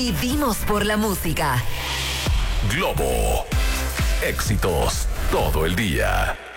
Vivimos por la música. Globo. Éxitos todo el día.